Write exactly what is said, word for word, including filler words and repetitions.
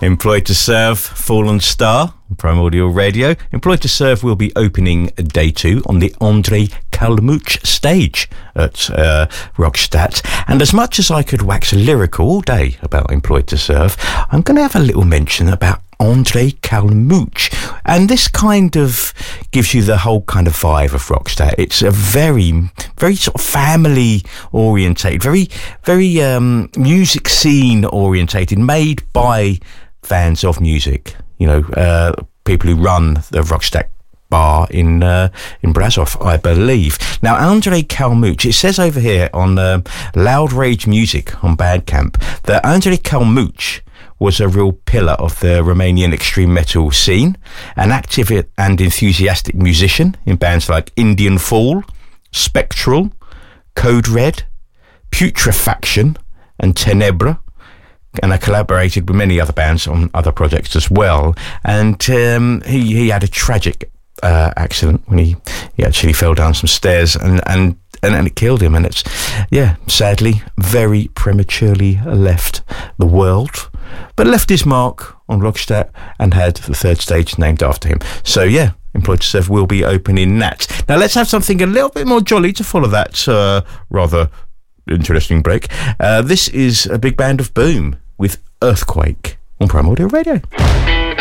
Employed to Serve, Fallen Star, Primordial Radio. Employed to Serve will be opening day two on the André Kalmuch stage at uh, Rockstadt. And as much as I could wax lyrical all day about Employed to Serve, I'm going to have a little mention about André Kalmuch. And this kind of gives you the whole kind of vibe of Rockstadt. It's a very, very sort of family orientated, very, very um, music scene orientated, made by fans of music. You know, uh, people who run the Rockstadt bar in uh, in Brasov, I believe. Now, André Kalmuch, it says over here on uh, Loud Rage Music on Bandcamp that André Kalmuch was a real pillar of the Romanian extreme metal scene, an active and enthusiastic musician in bands like Indian Fall, Spectral, Code Red, Putrefaction, and Tenebra. And I collaborated with many other bands on other projects as well. And um, he, he had a tragic uh, accident when he, he actually fell down some stairs and, and, and, and it killed him. And it's, yeah, sadly, very prematurely left the world. But left his mark on Rockstadt and had the third stage named after him. So, yeah, Employed to Serve will be opening that. Now, let's have something a little bit more jolly to follow that uh, rather interesting break. Uh, this is a big band of Boom with Earthquake on Primordial Radio.